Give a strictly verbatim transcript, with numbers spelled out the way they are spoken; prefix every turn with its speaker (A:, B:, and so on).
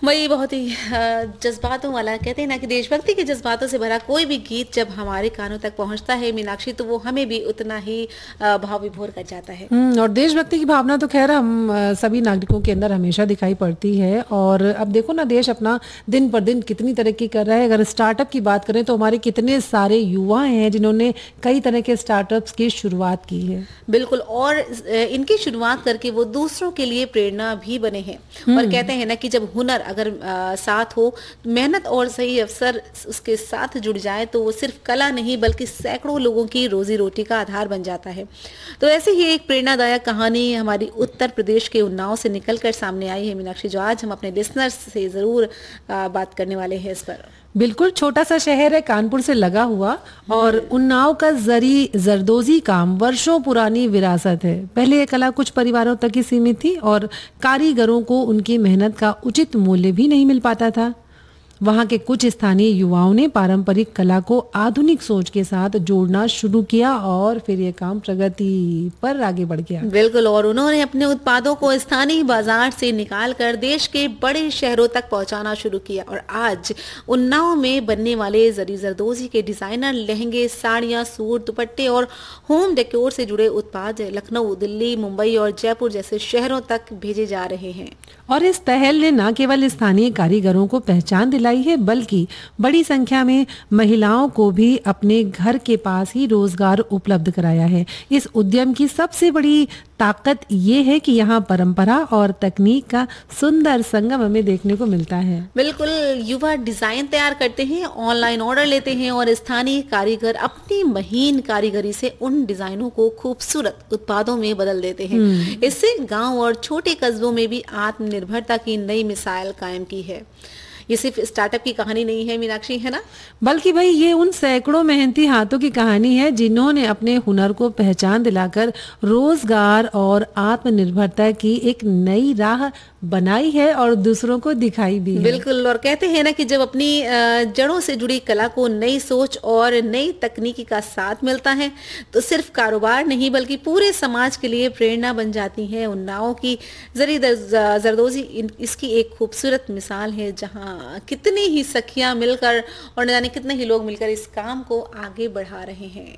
A: वही बहुत ही अ, जज़्बातों वाला कहते हैं ना कि देशभक्ति के जज़्बातों से भरा कोई भी गीत जब हमारे कानों तक पहुँचता है मीनाक्षी, तो वो हमें भी उतना ही अ, भाव विभोर कर जाता है।
B: हुँ, और देशभक्ति की भावना तो ख़ैर हम अ, सभी नागरिकों के अंदर हमेशा दिखाई पड़ती है। और अब देखो ना, देश अपना दिन पर दिन कितनी तरक्की कर रहा है। अगर स्टार्टअप की बात करें तो हमारे कितने सारे युवा हैं जिन्होंने कई तरह के स्टार्टअप्स की शुरुआत की है।
A: बिल्कुल, और अ, इनकी शुरुआत करके वो दूसरों के लिए प्रेरणा भी बने हैं। और कहते हैं ना कि जब हुनर अगर अ, साथ हो, मेहनत और सही अवसर उसके साथ जुड़ जाए तो वो सिर्फ कला नहीं बल्कि सैकड़ों लोगों की रोजी रोटी का आधार बन जाता है। तो ऐसे ही एक प्रेरणादायक कहानी हमारी उत्तर प्रदेश के उन्नाव से निकलकर सामने आई है मीनाक्षी, जो आज हम अपने लिसनर्स से जरूर अ, बात करने वाले हैं इस पर।
B: बिल्कुल, छोटा सा शहर है कानपुर से लगा हुआ, और उन्नाव का जरी जरदोजी काम वर्षों पुरानी विरासत है। पहले ये कला कुछ परिवारों तक ही सीमित थी और कारीगरों को उनकी मेहनत का उचित मूल्य भी नहीं मिल पाता था। वहाँ के कुछ स्थानीय युवाओं ने पारंपरिक कला को आधुनिक सोच के साथ जोड़ना शुरू किया और फिर ये काम प्रगति पर आगे बढ़ गया।
A: बिल्कुल, और उन्होंने अपने उत्पादों को स्थानीय बाजार से निकालकर देश के बड़े शहरों तक पहुंचाना शुरू किया। और आज उन्नाव में बनने वाले जरी जरदोजी के डिजाइनर लहंगे, साड़ियां, सूट, दुपट्टे और होम डेकोर से जुड़े उत्पाद लखनऊ, दिल्ली, मुंबई और जयपुर जैसे शहरों तक भेजे जा रहे हैं।
B: और इस पहल ने न केवल स्थानीय कारीगरों को पहचान दिलाई है, बल्कि बड़ी संख्या में महिलाओं को भी अपने घर के पास ही रोजगार उपलब्ध कराया है। इस उद्यम की सबसे बड़ी ताकत ये है कि यहाँ परंपरा और तकनीक का सुंदर संगम हमें देखने को मिलता है।
A: बिल्कुल, युवा डिजाइन तैयार करते हैं, ऑनलाइन ऑर्डर लेते हैं और स्थानीय कारीगर अपनी महीन कारीगरी से उन डिजाइनों को खूबसूरत उत्पादों में बदल देते हैं। इससे गांव और छोटे कस्बों में भी आत्मनिर्भरता की नई मिसाल कायम की है। ये सिर्फ स्टार्टअप की कहानी नहीं है मीनाक्षी, है ना?
B: बल्कि भाई ये उन सैकड़ों मेहनती हाथों की कहानी है जिन्होंने अपने हुनर को पहचान दिलाकर रोजगार और आत्मनिर्भरता की एक नई राह बनाई है और दूसरों को दिखाई भी है।
A: बिल्कुल, और कहते हैं ना कि जब अपनी अ, जड़ों से जुड़ी कला को नई सोच और नई तकनीकी का साथ मिलता है तो सिर्फ कारोबार नहीं बल्कि पूरे समाज के लिए प्रेरणा बन जाती है। उन्नाव की जरी दर- जरदोजी इन- इसकी एक खूबसूरत मिसाल है, जहां कितनी ही सखियां मिलकर और न जाने कितने ही लोग मिलकर इस काम को आगे बढ़ा रहे हैं।